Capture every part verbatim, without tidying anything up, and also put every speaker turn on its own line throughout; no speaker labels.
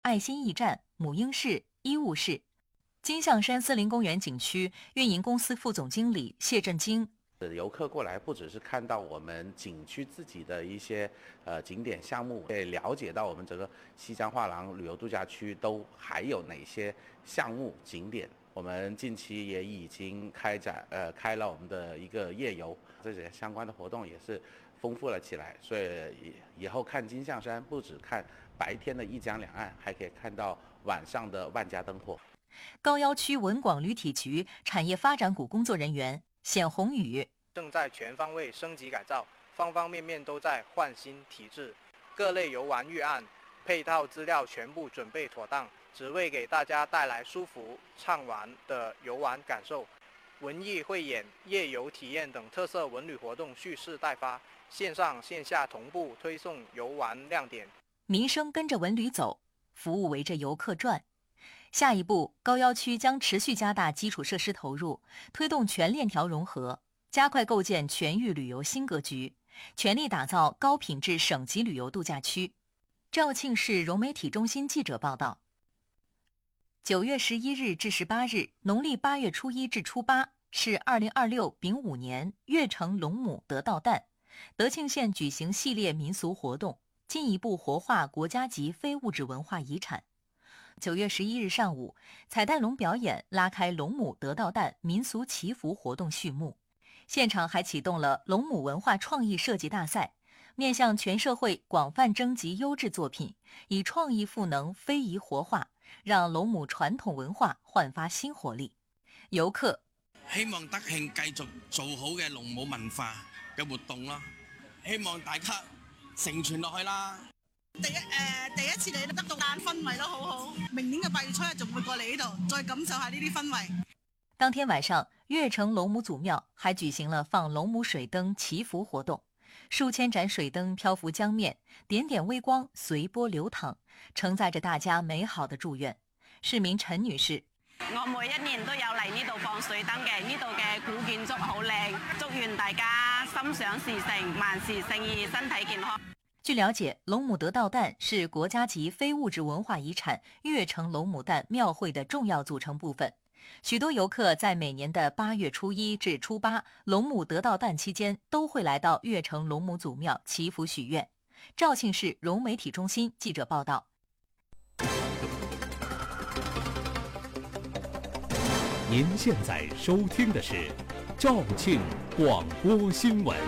爱心驿站、母婴室、医务室。金象山森林公园景区运营公司副总经理谢振京，
游客过来不只是看到我们景区自己的一些呃景点项目，也了解到我们整个西江画廊旅游度假区都还有哪些项目景点。我们近期也已经开展呃开了我们的一个夜游，这些相关的活动也是丰富了起来。所以以后看金象山不只看白天的一江两岸，还可以看到晚上的万家灯火。
高要区文广旅体局产业发展股工作人员冼宏宇，
正在全方位升级改造，方方面面都在换新体制，各类游玩预案、配套资料全部准备妥当，只为给大家带来舒服畅玩的游玩感受。文艺汇演、夜游体验等特色文旅活动蓄势待发，线上线下同步推送游玩亮点。
民生跟着文旅走，服务围着游客转。下一步，高要区将持续加大基础设施投入，推动全链条融合，加快构建全域旅游新格局，全力打造高品质省级旅游度假区。肇庆市融媒体中心记者报道，九月十一日至十八日，农历八月初一至初八是二零二六丙午年月城龙母得道诞，德庆县举行系列民俗活动，进一步活化国家级非物质文化遗产。九月十一日上午，彩带龙表演拉开龙母得道诞民俗祈福活动序幕。现场还启动了龙母文化创意设计大赛，面向全社会广泛征集优质作品，以创意赋能非遗活化，让龙母傳統文化煥發新活力。遊客
希望德慶繼續做好嘅龍母文化嘅活動啦，希望大家承傳落去啦。
第一誒、呃、第一次嚟得到眼氛圍都好好，明年嘅八月初一仲會過嚟呢度，再感受下呢啲氛圍。
當天晚上，月城龍母祖廟還舉行了放龍母水燈祈福活動，數千盞水燈漂浮江面，點點微光隨波流淌，承載着大家美好的祝願。市民陳女士，
我每一年都有嚟呢度放水燈嘅，呢度嘅古建築好靚，祝願大家心想事成，萬事勝意，身體健康。
據了解，龍母得道誕是國家級非物質文化遺產月城龍母誕廟會的重要組成部分。許多遊客在每年的八月初一至初八龍母得道誕期間，都會來到月城龍母祖廟祈福許願。肇慶市融媒體中心記者報道。
您現在收聽的是肇慶廣播新聞。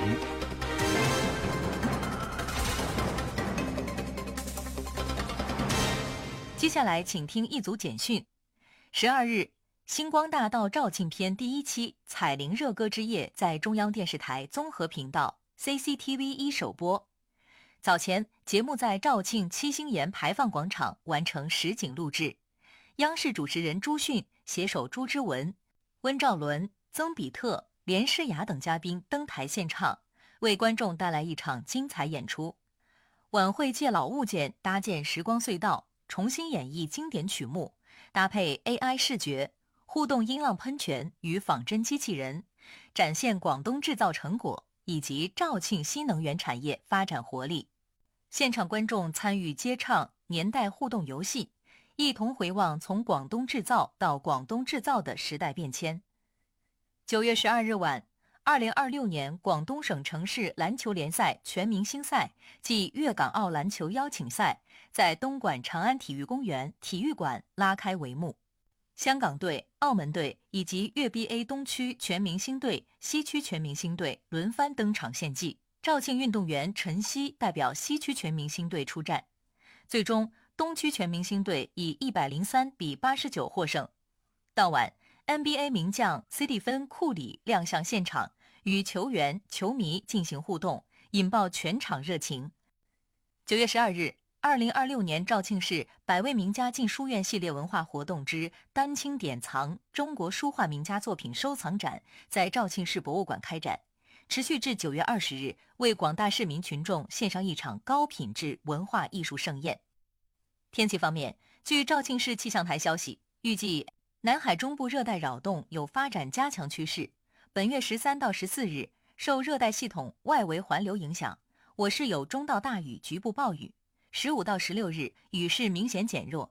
接下來請聽一組簡訊。十二日，星光大道肇慶篇第一期彩鈴熱歌之夜在中央電視台綜合頻道 C C T V 一首播。早前，節目在肇慶七星岩排放廣場完成實景錄製，央視主持人朱迅攜手朱之文、溫兆倫、曾比特、連詩雅等嘉賓登台獻唱，為觀眾帶來一場精彩演出。晚會借老物件搭建時光隧道，重新演繹經典曲目，搭配 A I 視覺、互動音浪噴泉與仿真機器人，展現廣東製造成果以及肇慶新能源產業發展活力。現場觀眾參與接唱年代互動遊戲，一同回望從廣東製造到廣東製造的時代變遷。九月十二日晚，二零二六年廣東省城市籃球聯賽全明星賽暨粵港澳籃球邀請賽在東莞長安體育公園體育館拉開帷幕。香港隊、澳門隊以及粵 B A 東區全明星隊、西區全明星隊輪番登場獻技，肇慶運動員陳曦代表西區全明星隊出戰。最終，東區全明星隊以一百零三比八十九獲勝。當晚，N B A 名將斯蒂芬·庫里亮相現場，與球員、球迷進行互動，引爆全場熱情。九月十二日，二零二六年肇慶市百位名家進書院系列文化活動之丹青典藏中國書畫名家作品收藏展在肇慶市博物館開展，持續至九月二十日，為廣大市民群眾獻上一場高品質文化藝術盛宴。天氣方面，據肇慶市氣象台消息，預計南海中部熱帶擾動有發展加強趨勢，本月十三到十四日，受熱帶系統外圍環流影響，我市有中到大雨局部暴雨。十五到十六日，雨勢明顯減弱，